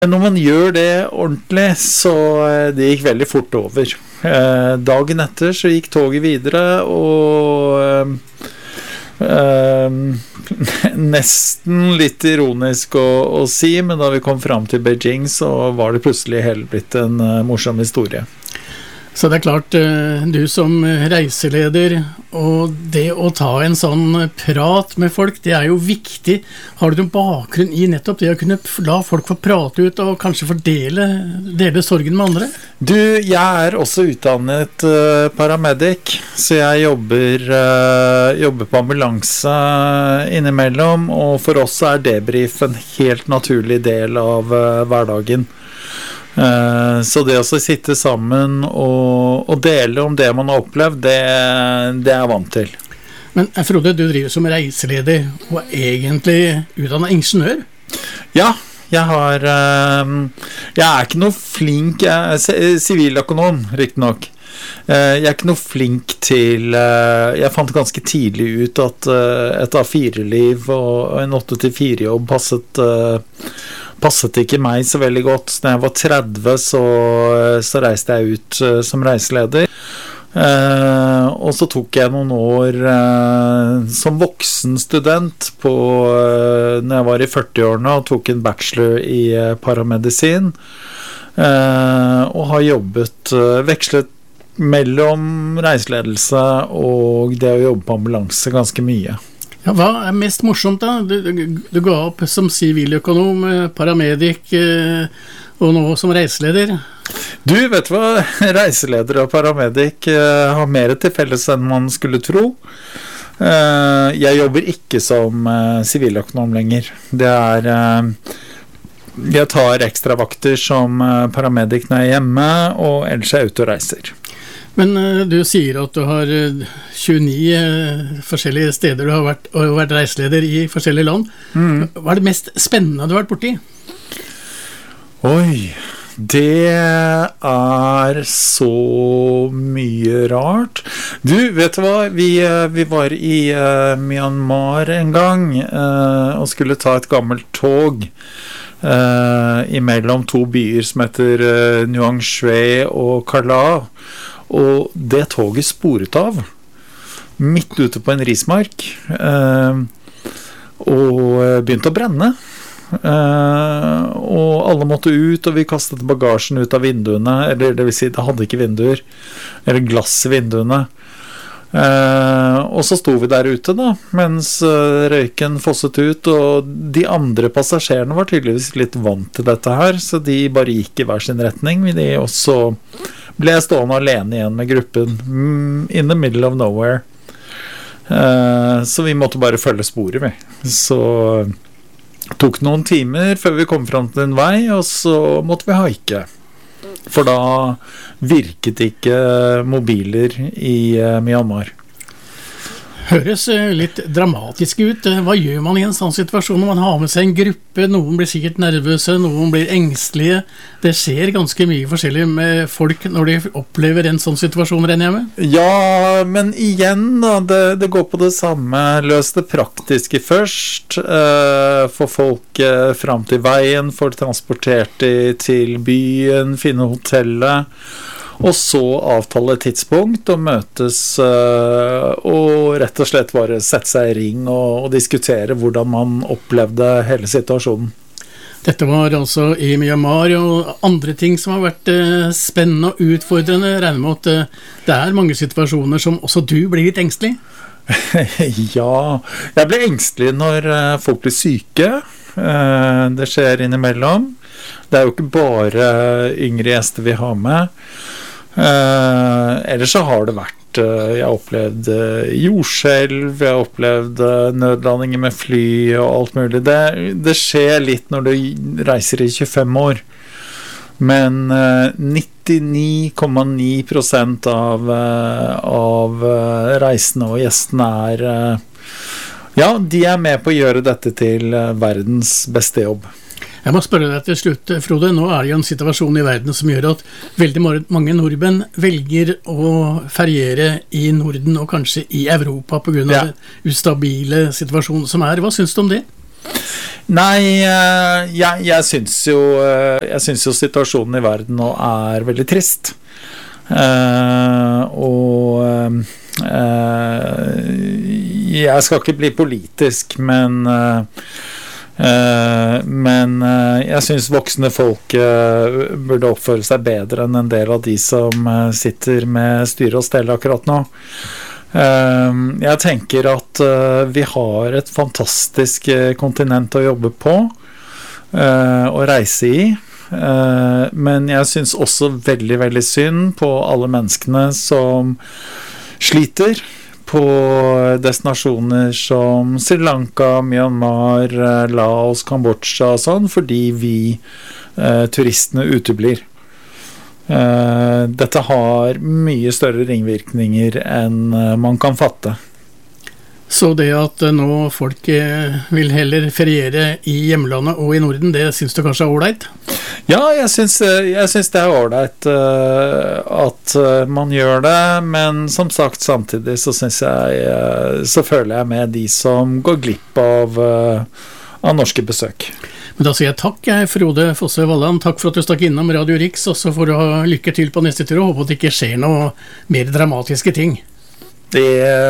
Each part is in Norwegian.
Men når man gjør det ordentlig, så det gikk veldig fort over. Dagen etter så gikk toget videre, og nesten litt ironisk å si, men da vi kom fram til Beijing, så var det plutselig helt blitt en morsom historie. Så det klart, du som reiseleder, og det å ta en sånn prat med folk, det jo viktig. Har du en bakgrunn i nettopp det å kunne la folk få prate ut, og kanskje dele sorgen med andre? Du, jeg også utdannet paramedic, så jeg jobber på ambulanse innimellom, og for oss debrief en helt naturlig del av hverdagen. Så det å sitte sammen og dele om det man har opplevd, det jeg vant til. Men Frode, du driver som reiseleder og egentlig utdannet ingeniør? Ja, jeg ikke noe flink, jeg siviløkonom, riktig nok. Jeg ikke noe flink til, jeg fant ganske tidlig ut at et A4-liv og en 8-4-jobb passet ikke meg så veldig godt. Når jeg var 30 så reiste jeg ut som reiseleder. Og så tok jeg noen år som voksen student når jeg var i 40-årene og tok en bachelor i paramedisin. Og har vekslet mellom reiseledelse og det å jobbe på ambulanse ganske mye. Ja, hva mest morsomt da? Du ga opp som siviløkonom, paramedic og nå som reiseleder. Du, vet hva? Reiseleder og paramedic har mer til felles enn man skulle tro. Jeg jobber ikke som siviløkonom lenger. Jeg tar ekstra vakter som paramedic når jeg hjemme, og ellers jeg ute og reiser. Men du sier at du har 29 forskjellige steder du har vært reiseleder i forskjellige land. Hva det mest spennende du har vært borti? Oi, det så mye rart. Du, vet du hva? Vi var i Myanmar en gang og skulle ta et gammelt tog imellom to byer som heter Nuang Shui og Kala. Og det toget sporet av midt ute på en rismark og begynte å brenne. Og alle måtte ut, og vi kastet bagasjen ut av vinduene, eller det vil si, det hadde ikke vinduer, eller glass i vinduene. Og så sto vi der ute da, mens røyken fosset ut, og de andre passasjerene var tydeligvis litt vant til dette her, så de bare gikk i hver sin retning. Og så ble jeg stående alene igjen med gruppen in the middle of nowhere. Så vi måtte bare følge sporet med. Så tok noen timer før vi kom frem til en vei, og så måtte vi haike. For da virket ikke mobiler i Myanmar. Høres litt dramatisk ut. Hva gjør man i en sånn situasjon når man har med seg en gruppe? Noen blir sikkert nervøse, noen blir engstelige. Det skjer ganske mye forskjellig med folk når de opplever en sånn situasjon, regner jeg med? Ja, men igjen da, det går på det samme. Løs det praktiske først. Få folk frem til veien, få transportert de til byen, finne hotellet. Og så avtale tidspunkt og møtes og rett og slett bare sette seg i ring og diskutere hvordan man opplevde hele situasjonen. Dette var altså i Myanmar, og andre ting som har vært spennende og utfordrende. Jeg regner med at det mange situasjoner som også du blir litt engstelig? Ja, jeg blir engstelig når folk blir syke. Det skjer innimellom. Det jo ikke bare yngre gjester vi har med. Ellers så har det vært jeg har opplevd jordskjelv, jeg har opplevd nødlandinger med fly og alt mulig. Det skjer litt når du reiser i 25 år, men 99,9% av reisende og gjestene ja, de med på å gjøre dette til verdens beste jobb. Jeg må spørre deg til slutt, Frode. Nå det jo en situasjon i verden som gjør at veldig mange nordmenn velger å feriere i Norden og kanskje i Europa på grunn av den ustabile situasjonen som Hva synes du om det? Nei, jeg syns jo situasjonen i verden nå er veldig trist. Og jeg skal ikke bli politisk, men jeg syns voksne folk burde oppføre seg bedre enn en del av de som sitter med styre og stell akkurat nå. Jeg tenker at vi har et fantastisk kontinent å jobbe på og reise i, men jeg synes også veldig, veldig synd på alle menneskene som sliter på destinasjoner som Sri Lanka, Myanmar, Laos, Kambodsja og sånn, fordi vi turistene uteblir. Dette har mye større ringvirkninger enn man kan fatte. Så det at nå folk vil heller feriere i hjemlandet og i Norden, det synes du kanskje er ålreit? Ja, jeg synes det er ålreit at man gjør det, men som sagt samtidig så føler jeg med de som går glipp av norske besøk. Men da sier jeg takk, Frode Fosse Walland. Takk for at du stakk innom Radio Riks, og så får du ha lykke til på neste tur, og håper at det ikke skjer noe mer dramatiske ting. Det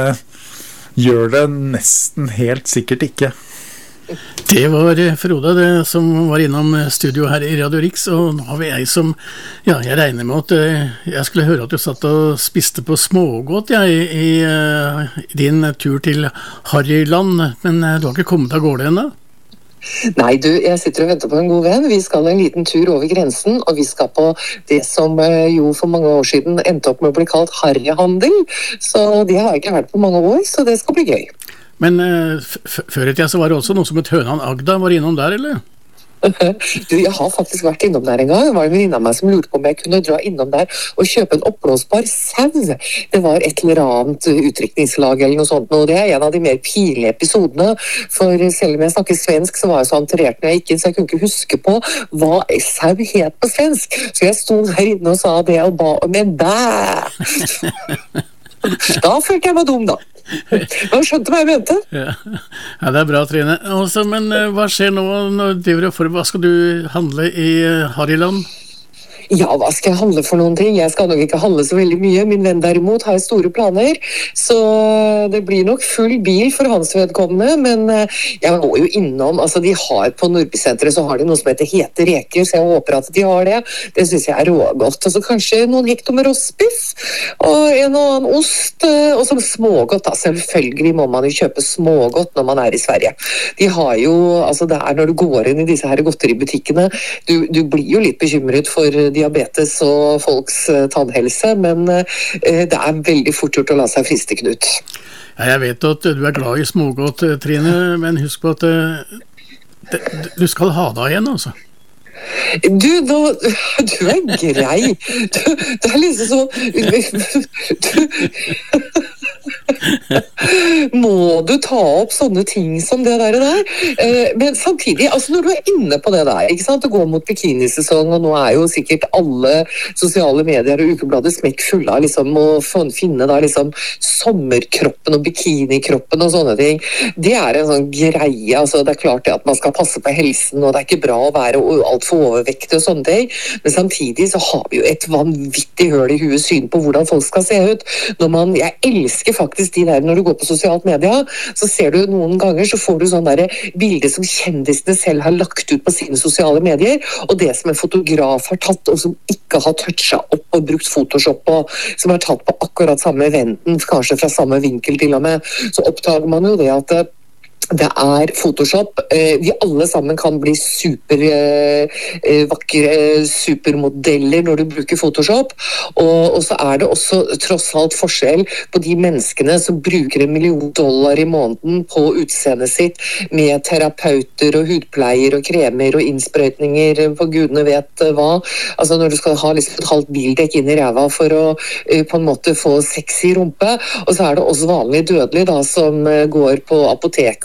gjør det nesten helt sikkert ikke. Det var Frode som var innom studio her i Radio Riks, og nå har vi jeg regner med at jeg skulle høre at du satt og spiste på smågodt i din tur til Harryland, men du har ikke kommet av gårde ennå? Nei, jeg sitter og venter på en god venn. Vi skal en liten tur over grensen, og vi skal på det som jo for mange år siden endte opp med å bli kalt harryhandel. Så det har jeg ikke vært på mange år, så det skal bli gøy. Men før i tida så var det også noe som het Hønan Agda. Var det innom der, eller? Jeg har faktisk vært innom der en gang. Det var en venninne av meg som lurte på om jeg kunne dra innom der og kjøpe en oppblåsbar sau. Det var et eller annet utdrikningslag eller noe sånt, og det er en av de mer pinlige episodene, for selv om jeg snakker svensk så var jeg så anterert når jeg gikk inn, så jeg kunne ikke huske på hva sau het på svensk, så jeg sto der inne og sa det og ba om en bæ. Da følte jeg meg dum, da. Man skjønte hva jeg mente. Ja, det er bra, Trine. Men hva skjer nå? Hva skal du handle i Harryland? Ja, hva skal jeg handle for noen ting? Jeg skal nok ikke handle så veldig mye. Min venn derimot har store planer, så det blir nok full bil for hans vedkommende, men jeg må jo innom, altså de har på Nordbysenteret så har de noe som heter hete reker, så jeg håper at de har det. Det synes jeg er rågodt. Og så kanskje noen hekto med rostbiff, og en og annen ost, og som smågodt da. Selvfølgelig må man jo kjøpe smågodt når man er i Sverige. De har jo, altså det er når du går inn i disse her godteributikkene, du blir jo litt bekymret for diabetes og folks tannhelse, men det er veldig fort gjort å la seg friste, Knut. Ja, jeg vet at du er glad i smågodt, Trine, men husk på at du skal ha deg igjen, altså. Du er grei. Du er liksom så... Må du ta opp sånne ting som det der? Men samtidig, altså når du er inne på det der, ikke sant? Det går mot bikinisesong, og nå er jo sikkert alle sosiale medier og ukebladet smekk fulle av liksom, å finne da liksom sommerkroppen og bikinikroppen og sånne ting. Det er en sånn greie, altså det er klart det at man skal passe på helsen, og det er ikke bra å være alt for overvektig og sånne ting, men samtidig så har vi jo et vanvittig høl i huet syn på hvordan folk skal se ut. Jeg elsker faktisk de der, når du går på sosialt media, så ser du noen ganger, så får du sånn der bilder som kjendisene selv har lagt ut på sine sosiale medier, og det som en fotograf har tatt, og som ikke har touchet opp og brukt Photoshop, og som har tatt på akkurat samme eventen, kanskje fra samme vinkel til og med, så oppdager man jo det at det er Photoshop. Vi alle sammen kan bli vakre supermodeller når du bruker Photoshop, og så er det også tross alt forskjell på de menneskene som bruker $1 million i måneden på utseendet sitt med terapeuter og hudpleier og kremer og innsprøytninger på gudene vet hva. Altså når du skal ha liksom et halvt bildekk inn i ræva for å på en måte få sexy rumpe, og så er det også vanlig dødelig da, som går på apoteket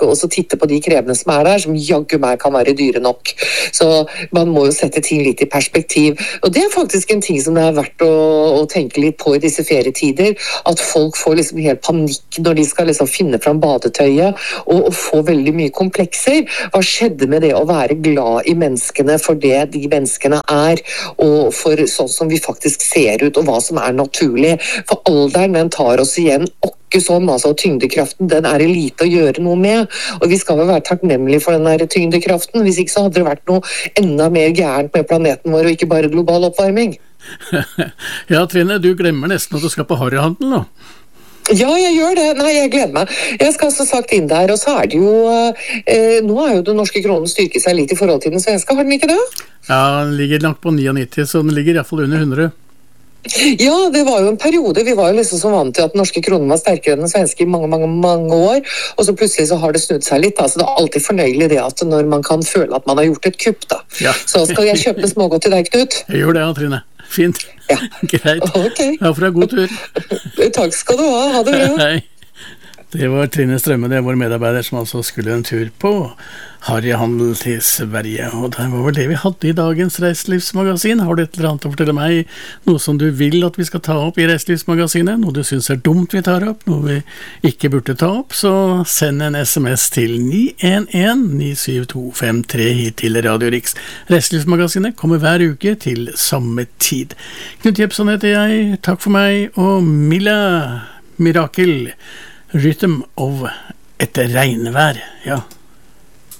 menneske og så titte på de krevene som der, som jaggu meg kan være dyre nok. Så man må jo sette ting litt i perspektiv. Og det faktisk en ting som det verdt å tenke litt på i disse ferietider, at folk får liksom helt panikk når de skal liksom finne fram badetøyet og få veldig mye komplekser. Hva skjedde med det å være glad i menneskene for det de menneskene og for sånn som vi faktisk ser ut, og hva som naturlig. For alderen, den tar oss igjen sånn, altså tyngdekraften, den det lite å gjøre noe med, og vi skal vel være takknemlige for den der tyngdekraften, hvis ikke så hadde det vært noe enda mer gærent med planeten vår, og ikke bare global oppvarming. Ja, Trine, du glemmer nesten at du skal på harryhandel nå. Ja, jeg gjør det. Nei, jeg gleder meg. Jeg skal så sagt inn der, og så det jo nå jo den norske kronen styrket seg litt i forhold til den svenske, har den ikke det? Ja, den ligger nok på 99, så den ligger i hvert fall under 100. Ja, det var jo en periode, vi var jo liksom så vant til at den norske kronen var sterkere enn den svenske i mange, mange, mange år, og så plutselig så har det snudd seg litt, da, så det alltid fornøyelig det at når man kan føle at man har gjort et kupp da. Ja. Så skal jeg kjøpe smågodt til deg, Knut? Jeg gjør det, Trine. Fint. Ja. Greit. Okay. Ja, for deg god tur. Takk skal du ha det bra. Hei. Det var Trine Strømme, det vår medarbeider som altså skulle en tur på harryhandel til Sverige, og det var vel det vi hadde i dagens Reiselivsmagasin. Har du et eller annet å fortelle meg, noe som du vil at vi skal ta opp i Reiselivsmagasinet, noe du synes dumt vi tar opp, noe vi ikke burde ta opp, så send en SMS til 911-97253 hit til Radio Riks. Reiselivsmagasinet kommer hver uke til samme tid. Knut Jepson heter jeg, takk for meg, og Milla Mirakel, Rhythm of et regnvær, ja.